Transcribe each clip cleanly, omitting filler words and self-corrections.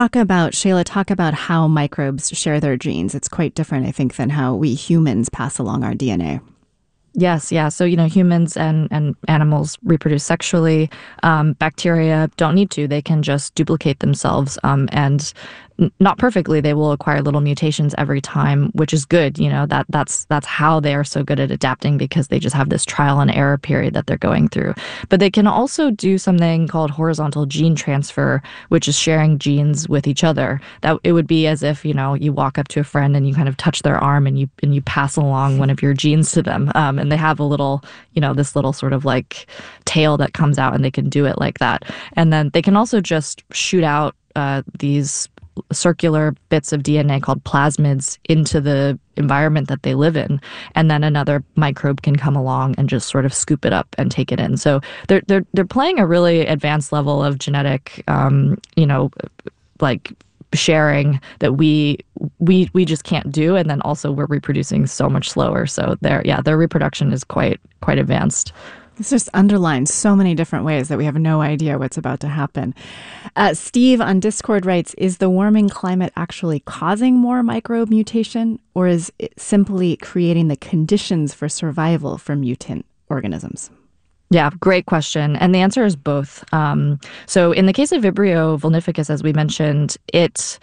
Talk about how microbes share their genes. It's quite different, I think, than how we humans pass along our DNA. Yes, yeah. So, humans and animals reproduce sexually. Bacteria don't need to. They can just duplicate themselves. And not perfectly. They will acquire little mutations every time, which is good. That's how they are so good at adapting because they just have this trial and error period that they're going through. But they can also do something called horizontal gene transfer, which is sharing genes with each other. That it would be as if, you walk up to a friend and you kind of touch their arm and you pass along one of your genes to them. And they have a little, this little sort of like tail that comes out and they can do it like that. And then they can also just shoot out these circular bits of DNA called plasmids into the environment that they live in, and then another microbe can come along and just sort of scoop it up and take it in. So they're playing a really advanced level of genetic, like sharing that we just can't do, and then also we're reproducing so much slower. So their reproduction is quite advanced. This just underlines so many different ways that we have no idea what's about to happen. Steve on Discord writes, is the warming climate actually causing more microbe mutation, or is it simply creating the conditions for survival for mutant organisms? Yeah, great question. And the answer is both. So in the case of Vibrio vulnificus, as we mentioned, it's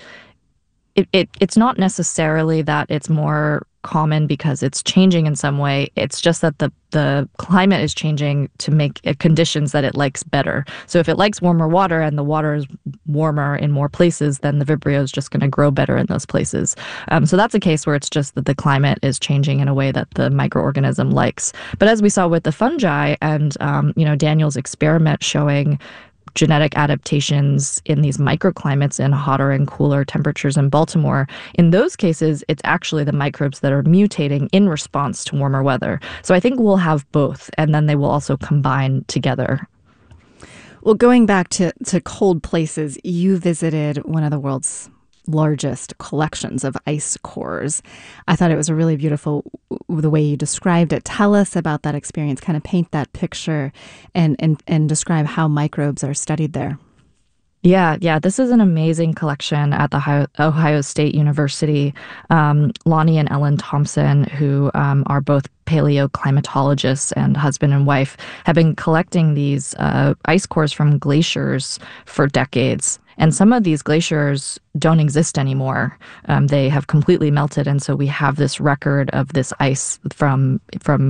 not necessarily that it's more common because it's changing in some way. It's just that the climate is changing to make conditions that it likes better. So if it likes warmer water and the water is warmer in more places, then the Vibrio is just going to grow better in those places. So that's a case where it's just that the climate is changing in a way that the microorganism likes. But as we saw with the fungi and Daniel's experiment showing genetic adaptations in these microclimates in hotter and cooler temperatures in Baltimore, in those cases, it's actually the microbes that are mutating in response to warmer weather. So I think we'll have both, and then they will also combine together. Well, going back to cold places, you visited one of the world's largest collections of ice cores. I thought it was a really beautiful the way you described it. Tell us about that experience, kind of paint that picture and describe how microbes are studied there. Yeah. This is an amazing collection at the Ohio State University. Lonnie and Ellen Thompson, who are both paleoclimatologists and husband and wife, have been collecting these ice cores from glaciers for decades. And some of these glaciers don't exist anymore. They have completely melted, and so we have this record of this ice from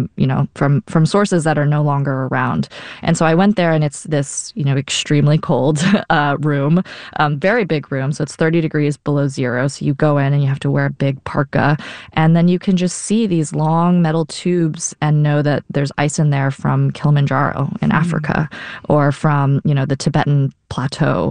sources that are no longer around. And so I went there, and it's this extremely cold room, very big room. So it's 30 degrees below zero. So you go in and you have to wear a big parka, and then you can just see these long metal tubes and know that there's ice in there from Kilimanjaro in Africa, or from the Tibetan plateau,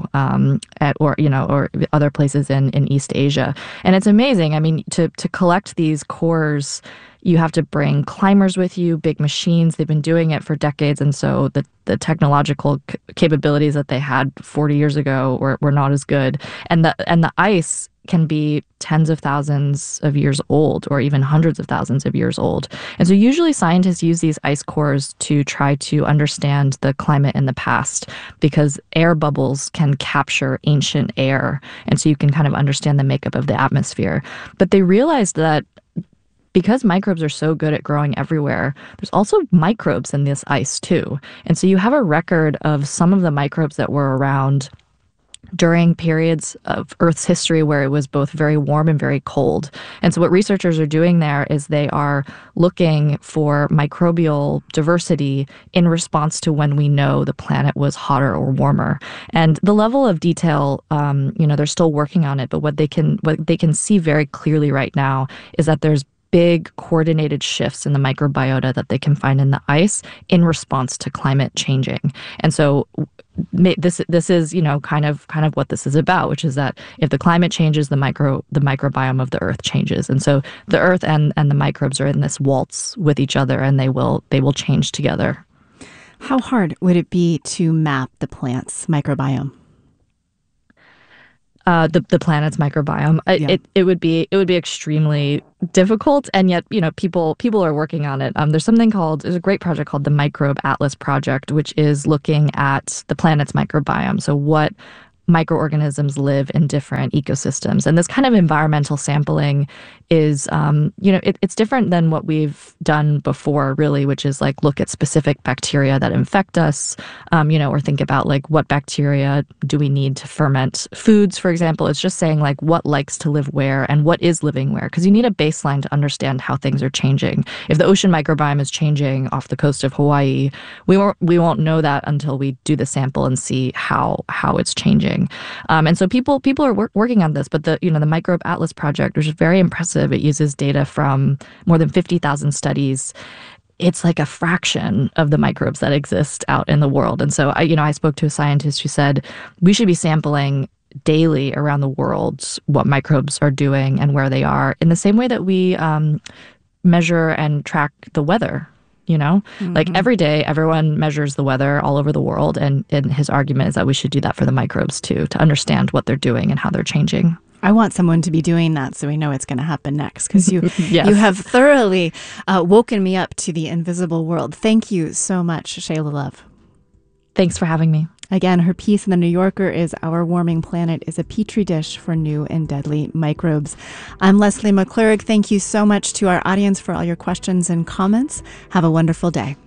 or other places in East Asia. And it's amazing. I mean, to collect these cores, you have to bring climbers with you, big machines. They've been doing it for decades. And so the technological capabilities that they had 40 years ago were not as good. And the ice can be tens of thousands of years old, or even hundreds of thousands of years old. And so usually scientists use these ice cores to try to understand the climate in the past, because air bubbles can capture ancient air. And so you can kind of understand the makeup of the atmosphere. But they realized that because microbes are so good at growing everywhere, there's also microbes in this ice too. And so you have a record of some of the microbes that were around during periods of Earth's history where it was both very warm and very cold. And so what researchers are doing there is they are looking for microbial diversity in response to when we know the planet was hotter or warmer. And the level of detail, they're still working on it, but what they can see very clearly right now is that there's big coordinated shifts in the microbiota that they can find in the ice in response to climate changing. And so this is kind of what this is about, which is that if the climate changes, the microbiome of the earth changes. And so the earth and the microbes are in this waltz with each other, and they will change together. How hard would it be to map the plant's microbiome? The planet's microbiome. Yeah. It would be extremely difficult, and yet people are working on it. There's a great project called the Microbe Atlas Project, which is looking at the planet's microbiome. So what microorganisms live in different ecosystems. And this kind of environmental sampling is, it's different than what we've done before, really, which is like look at specific bacteria that infect us, or think about like what bacteria do we need to ferment foods, for example. It's just saying like what likes to live where and what is living where, because you need a baseline to understand how things are changing. If the ocean microbiome is changing off the coast of Hawaii, we won't know that until we do the sample and see how it's changing. And so people are working on this, but the Microbe Atlas project, which is very impressive, it uses data from more than 50,000 studies. It's like a fraction of the microbes that exist out in the world. And so I spoke to a scientist who said we should be sampling daily around the world what microbes are doing and where they are, in the same way that we measure and track the weather. Like every day, everyone measures the weather all over the world. And his argument is that we should do that for the microbes too, to understand what they're doing and how they're changing. I want someone to be doing that so we know it's going to happen next, because you Yes. you have thoroughly woken me up to the invisible world. Thank you so much, Shayla Love. Thanks for having me. Again, her piece in The New Yorker is Our Warming Planet is a Petri Dish for New and Deadly Microbes. I'm Leslie McClurg. Thank you so much to our audience for all your questions and comments. Have a wonderful day.